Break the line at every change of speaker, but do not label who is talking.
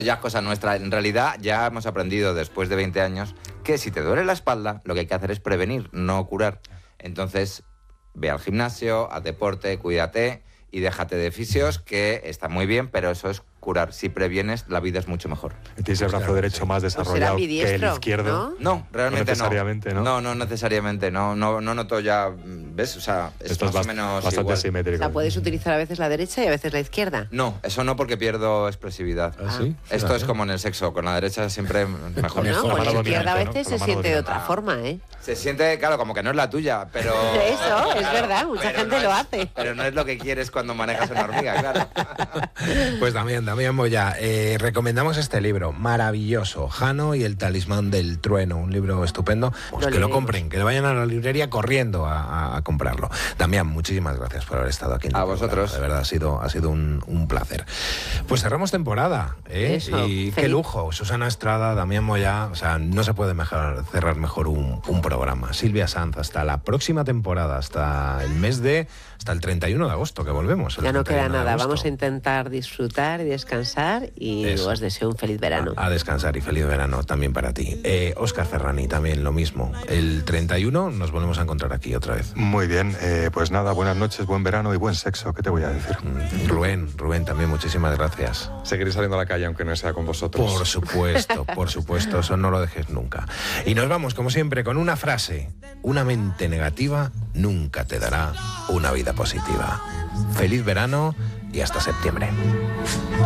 Ya es cosa nuestra. En realidad ya hemos aprendido después de 20 años que si te duele la espalda, lo que hay que hacer es prevenir, no curar. Entonces, ve al gimnasio, haz deporte, cuídate y déjate de fisios, que está muy bien, pero eso es curar. Si previenes, la vida es mucho mejor.
Tienes el brazo derecho más desarrollado que el izquierdo.
No, realmente no.
Necesariamente, ¿no?
No necesariamente. No noto ya. ¿Ves? O sea, es más o menos
bastante
igual.
simétrico.
O sea, puedes utilizar a veces la derecha y a veces la izquierda.
No, eso no, porque pierdo expresividad.
¿Ah, sí?
Esto es como en el sexo, con la derecha siempre mejor.
No, con la izquierda a veces
¿no?
se siente de otra forma, ¿eh?
Se siente, claro, como que no es la tuya, pero...
Eso, es verdad, mucha
pero
gente
no
lo
es-
hace.
Pero no es lo que quieres cuando manejas una hormiga, claro.
Pues Damián Moya, recomendamos este libro maravilloso, Jano y el talismán del trueno, un libro estupendo. Pues que lo compren, que vayan a la librería corriendo a comprarlo. Damián, muchísimas gracias por haber estado aquí en el
A
programa.
vosotros.
De verdad, ha sido un placer. Pues cerramos temporada, ¿eh?
Eso,
Y qué
feliz.
lujo, Susana Estrada, Damián Moya, o sea, no se puede cerrar mejor un programa. Silvia Sanz, hasta la próxima temporada, hasta el 31 de agosto, que volvemos. el
Ya no queda
31 de
nada,
agosto.
vamos a intentar disfrutar y descansar y
Eso.
os deseo un feliz verano.
A descansar y feliz verano también para ti. Óscar Ferrani, también lo mismo. El 31 nos volvemos a encontrar aquí otra vez.
Muy bien, pues nada, buenas noches, buen verano y buen sexo, ¿qué te voy a decir?
Rubén, también muchísimas gracias.
Seguiré saliendo a la calle aunque no sea con vosotros.
Por supuesto, eso no lo dejes nunca. Y nos vamos, como siempre, con una frase. Una mente negativa nunca te dará una vida positiva. Feliz verano y hasta septiembre.